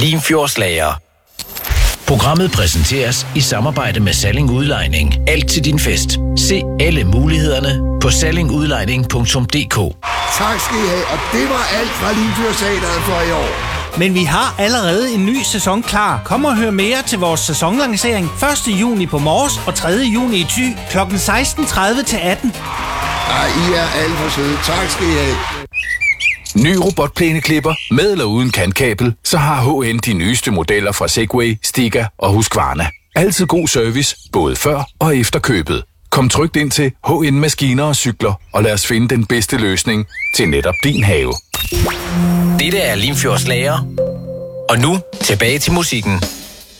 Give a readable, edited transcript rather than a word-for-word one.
Limfjordslager. Programmet præsenteres i samarbejde med Salling Udlejning. Alt til din fest. Se alle mulighederne på sallingudlejning.dk. Tak skal I have, og det var alt fra Limfjordteatret for i år. Men vi har allerede en ny sæson klar. Kom og hør mere til vores sæsonlancering 1. juni på Mors og 3. juni i Thy kl. 16:30 til 18. Ej, I er alt for søde. Tak skal I have. Ny robotplæneklipper med eller uden kantkabel, så har HN de nyeste modeller fra Segway, Stiga og Husqvarna. Altid god service, både før og efter købet. Kom trygt ind til HN Maskiner og Cykler, og lad os finde den bedste løsning til netop din have. Dette er Limfjordslager. Og nu tilbage til musikken.